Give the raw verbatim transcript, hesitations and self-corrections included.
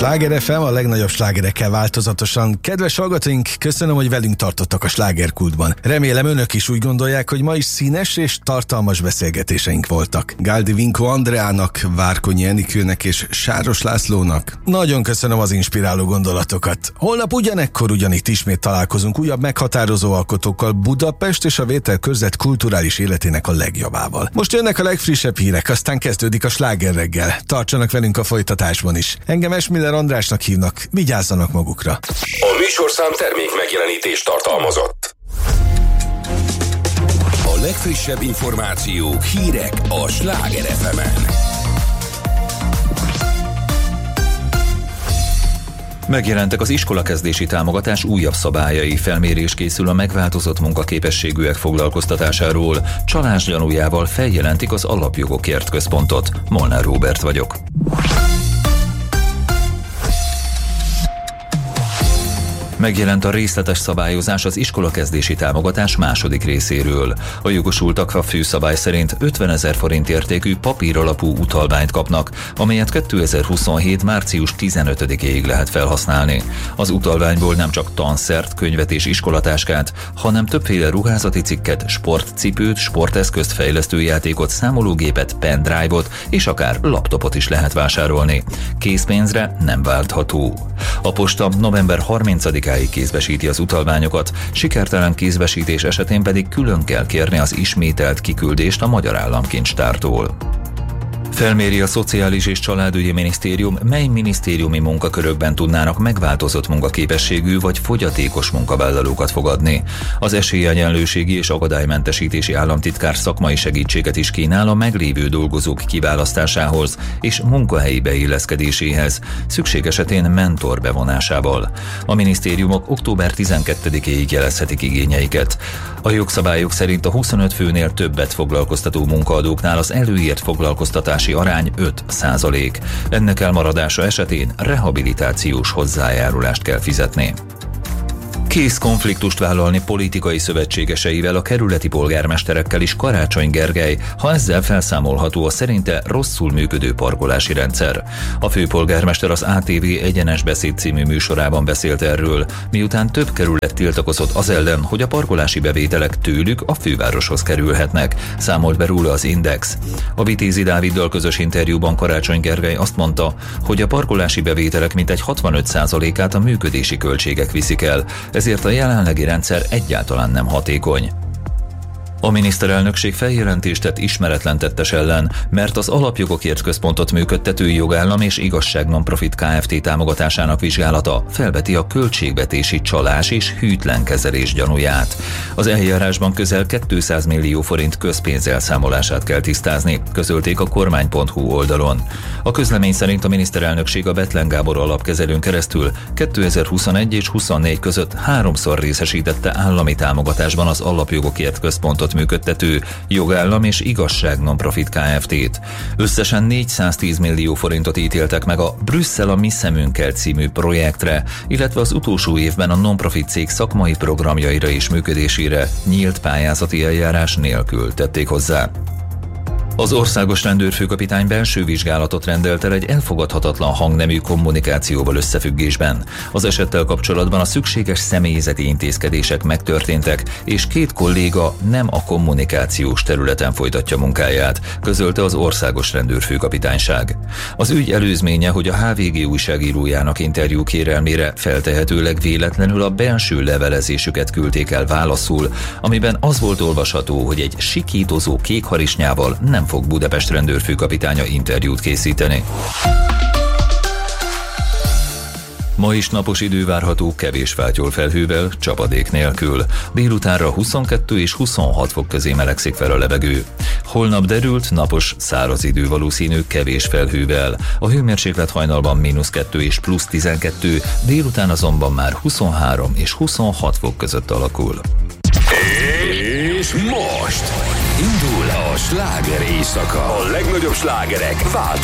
Sláger ef em, a legnagyobb slágerekkel változatosan. Kedves hallgatóink, köszönöm, hogy velünk tartottak a slágerkultban. Remélem önök is úgy gondolják, hogy ma is színes és tartalmas beszélgetéseink voltak. Gáldi Vinkó Andreának, Várkonyi Enikőnek és Sáros Lászlónak. Nagyon köszönöm az inspiráló gondolatokat. Holnap ugyanekkor ugyanitt ismét találkozunk újabb meghatározó alkotókkal Budapest és a Vételkörzet kulturális életének a legjavával. Most jönnek a legfrissebb hírek, aztán kezdődik a Sláger reggel. Tartsanak velünk a folytatásban is. Engem Esmiller Andrásnak hívnak, vigyázzanak magukra. A műsorszám termék megjelenítést tartalmazott. A legfrissebb információk, hírek a Sláger ef emen. Megjelentek az iskolakezdési támogatás újabb szabályai, felmérés készül a megváltozott munkaképességűek foglalkoztatásáról. Csalás gyanújával feljelentik az Alapjogokért Központot. Molnár Róbert vagyok. Megjelent a részletes szabályozás az iskolakezdési támogatás második részéről. A jogosultak a főszabály szerint ötvenezer forint értékű papíralapú utalványt kapnak, amelyet kétezer-huszonhét. március tizenötödikéig lehet felhasználni. Az utalványból nem csak tanszert, könyvet és iskolatáskát, hanem többféle ruházati cikket, sportcipőt, sporteszközt, fejlesztőjátékot, számológépet, pendrive-ot és akár laptopot is lehet vásárolni. Készpénzre nem váltható. A posta november harmincadikáig kézbesíti az utalványokat, sikertelen kézbesítés esetén pedig külön kell kérni az ismételt kiküldést a Magyar Államkincstártól. Felméri a Szociális és Családügyi Minisztérium, mely minisztériumi munkakörökben tudnának megváltozott munkaképességű vagy fogyatékos munkavállalókat fogadni. Az Esélyegyenlőségi és Akadálymentesítési Államtitkár szakmai segítséget is kínál a meglévő dolgozók kiválasztásához és munkahelyi beilleszkedéséhez, szükség esetén mentor bevonásával. A minisztériumok október tizenkettedikéig jelezhetik igényeiket. A jogszabályok szerint a huszonöt főnél többet foglalkoztató munkaadóknál az előírt foglalkoztatási arány öt százalék. Ennek elmaradása esetén rehabilitációs hozzájárulást kell fizetni. Kész konfliktust vállalni politikai szövetségeseivel, a kerületi polgármesterekkel is Karácsony Gergely, ha ezzel felszámolható a szerinte rosszul működő parkolási rendszer. A főpolgármester az á té vé Egyenes Beszéd című műsorában beszélt erről, miután több kerület tiltakozott az ellen, hogy a parkolási bevételek tőlük a fővároshoz kerülhetnek, számolt be róla az Index. A Vitézi Dáviddal közös interjúban Karácsony Gergely azt mondta, hogy a parkolási bevételek mintegy hatvanöt százalékát a működési költségek viszik el, ezért a jelenlegi rendszer egyáltalán nem hatékony. A miniszterelnökség feljelentést tett ismeretlen tettes ellen, mert az Alapjogokért Központot működtető Jogállam és Igazság Nonprofit Kft. Támogatásának vizsgálata felveti a költségvetési csalás és hűtlen kezelés gyanúját. Az eljárásban közel kétszáz millió forint közpénz elszámolását kell tisztázni, közölték a kormány pont hu oldalon. A közlemény szerint a miniszterelnökség a Bethlen Gábor alapkezelőn keresztül kétezer-huszonegy és huszonnégy között háromszor részesítette állami támogatásban az Alapjogokért Központot működtető Jogállam és Igazság Nonprofit Kft-t. Összesen négyszáztíz millió forintot ítéltek meg a Brüsszel a mi szemünkkel című projektre, illetve az utolsó évben a nonprofit cég szakmai programjaira és működésére nyílt pályázati eljárás nélkül tették hozzá. Az országos rendőrfőkapitány belső vizsgálatot rendelt el egy elfogadhatatlan hangnemű kommunikációval összefüggésben. Az esettel kapcsolatban a szükséges személyzeti intézkedések megtörténtek, és két kolléga nem a kommunikációs területen folytatja munkáját, közölte az országos rendőrfőkapitányság. Az ügy előzménye, hogy a há vé gé újságírójának interjú kérelmére feltehetőleg véletlenül a belső levelezésüket küldték el válaszul, amiben az volt olvasható, hogy egy sikítozó kékharisnyával nem fog Budapest rendőrfőkapitánya interjút készíteni. Ma is napos idő várható, kevés fátyolfelhővel, csapadék nélkül. Délutánra huszonkettő és huszonhat fok közé melegszik fel a levegő. Holnap derült, napos, száraz idő valószínű, kevés felhővel. A hőmérséklet hajnalban mínusz kettő és plusz tizenkettő, délután azonban már huszonhárom és huszonhat fok között alakul. És most indul a sláger éjszaka. A legnagyobb slágerek változnak.